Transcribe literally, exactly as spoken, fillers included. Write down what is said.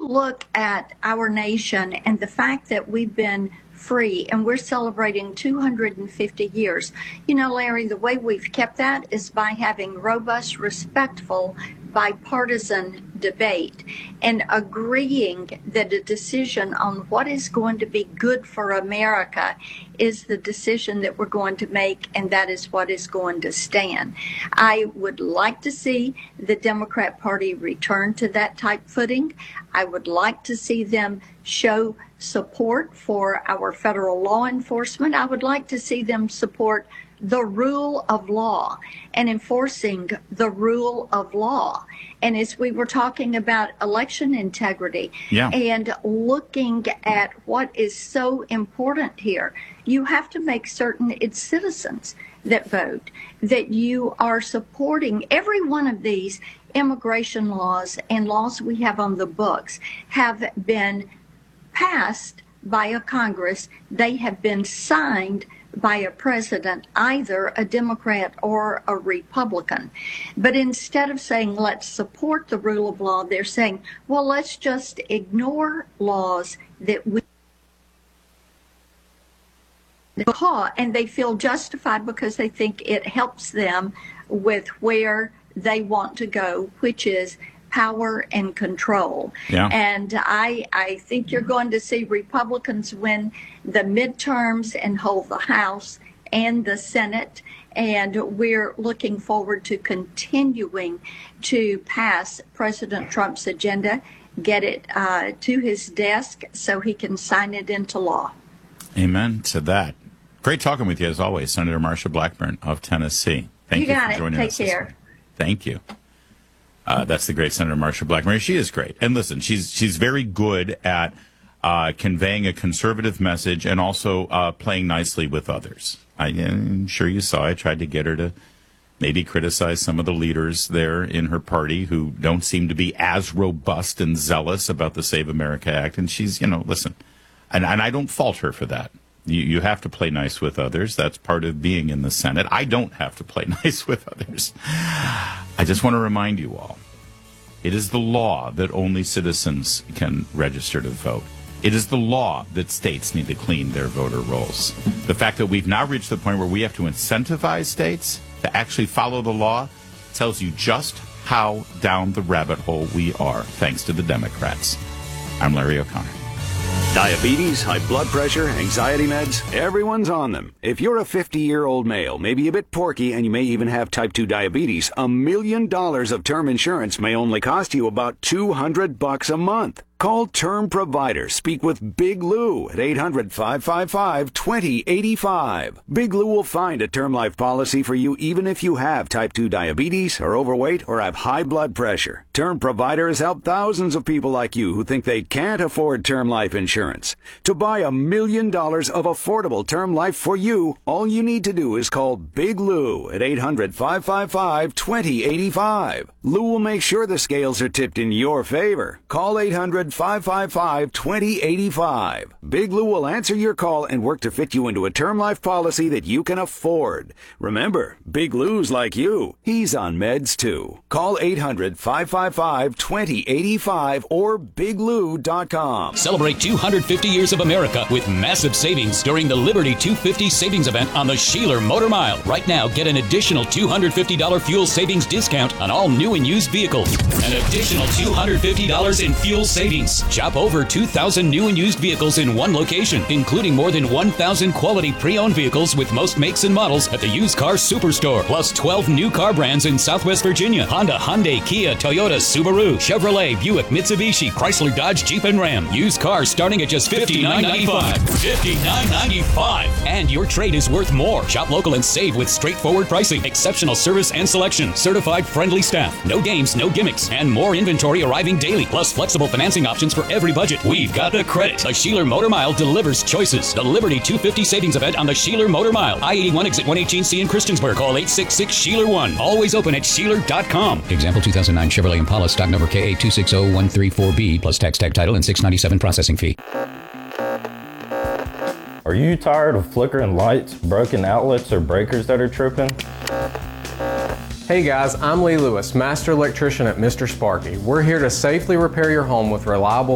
look at our nation and the fact that we've been free and we're celebrating two hundred fifty years, you know, Larry, the way we've kept that is by having robust, respectful, bipartisan debate and agreeing that a decision on what is going to be good for America is the decision that we're going to make, and that is what is going to stand. I would like to see the Democrat Party return to that type footing. I would like to see them show support for our federal law enforcement. I would like to see them support the rule of law and enforcing the rule of law. And as we were talking about election integrity yeah. and looking at what is so important here, you have to make certain it's citizens that vote, that you are supporting every one of these immigration laws and laws we have on the books have been passed by a Congress. They have been signed by a president, either a Democrat or a Republican. But instead of saying, let's support the rule of law, they're saying, well, let's just ignore laws that we and they feel justified because they think it helps them with where they want to go, which is power and control. Yeah. And I, I think you're going to see Republicans win the midterms and hold the House and the Senate. And we're looking forward to continuing to pass President Trump's agenda, get it uh, to his desk so he can sign it into law. Amen to that. Great talking with you, as always, Senator Marsha Blackburn of Tennessee. Thank you, you got for joining it. Take us. care. Thank you. Uh, that's the great Senator Marsha Blackburn. She is great. And listen, she's she's very good at uh, conveying a conservative message and also uh, playing nicely with others. I, I'm sure you saw I tried to get her to maybe criticize some of the leaders there in her party who don't seem to be as robust and zealous about the Save America Act. And she's, you know, listen, and, and I don't fault her for that. You, you have to play nice with others. That's part of being in the Senate. I don't have to play nice with others. I just want to remind you all, it is the law that only citizens can register to vote. It is the law that states need to clean their voter rolls. The fact that we've now reached the point where we have to incentivize states to actually follow the law tells you just how down the rabbit hole we are, thanks to the Democrats. I'm Larry O'Connor. Diabetes, high blood pressure, anxiety meds, everyone's on them. If you're a fifty-year-old male, maybe a bit porky, and you may even have type two diabetes, a million dollars of term insurance may only cost you about two hundred bucks a month. Call Term Provider. Speak with Big Lou at eight hundred, five five five, two zero eight five. Big Lou will find a term life policy for you even if you have type two diabetes, are overweight, or have high blood pressure. Term Provider has helped thousands of people like you who think they can't afford term life insurance. To buy a million dollars of affordable term life for you, all you need to do is call Big Lou at eight hundred, five five five, two zero eight five. Lou will make sure the scales are tipped in your favor. Call eight hundred, five five five, two zero eight five. Big Lou will answer your call and work to fit you into a term life policy that you can afford. Remember, Big Lou's like you. He's on meds too. Call eight hundred, five five five, two zero eight five or big lou dot com. Celebrate two hundred fifty years of America with massive savings during the Liberty two fifty savings event on the Sheeler Motor Mile. Right now, get an additional two hundred fifty dollars fuel savings discount on all new and used vehicles. An additional two hundred fifty dollars in fuel savings. Shop over two thousand new and used vehicles in one location, including more than one thousand quality pre-owned vehicles with most makes and models at the Used Car Superstore, plus twelve new car brands in Southwest Virginia: Honda, Hyundai, Kia, Toyota, Subaru, Chevrolet, Buick, Mitsubishi, Chrysler, Dodge, Jeep, and Ram. Used cars starting at just fifty-nine ninety-five. fifty-nine ninety-five. And your trade is worth more. Shop local and save with straightforward pricing, exceptional service and selection, certified friendly staff, no games, no gimmicks, and more inventory arriving daily, plus flexible financing options for every budget. We've got the credit. The Sheeler Motor Mile delivers choices. The Liberty two fifty savings event on the Sheeler Motor Mile. I eighty-one exit one eighteen C in Christiansburg. Call eight six six, Sheeler one. Always open at Sheeler dot com. Example two thousand nine Chevrolet Impala, stock number K A two six zero one three four B, plus tax, tag title, and six ninety-seven processing fee. Are you tired of flickering lights, broken outlets, or breakers that are tripping? Hey guys, I'm Lee Lewis, Master Electrician at Mister Sparky. We're here to safely repair your home with reliable